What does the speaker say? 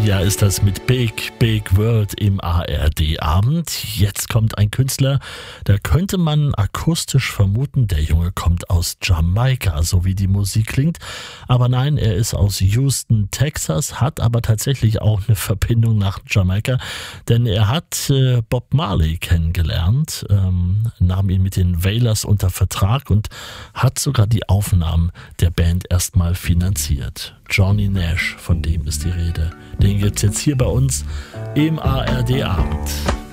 Ja, ist das mit Big, Big World im ARD-Abend. Jetzt kommt ein Künstler, da könnte man akustisch vermuten, der Junge kommt aus Jamaika, so wie die Musik klingt. Aber nein, er ist aus Houston, Texas, hat aber tatsächlich auch eine Verbindung nach Jamaika, denn er hat Bob Marley kennengelernt, nahm ihn mit den Wailers unter Vertrag und hat sogar die Aufnahmen der Band erstmal finanziert. Johnny Nash, von dem ist die Rede. Den gibt's jetzt hier bei uns im ARD-Abend.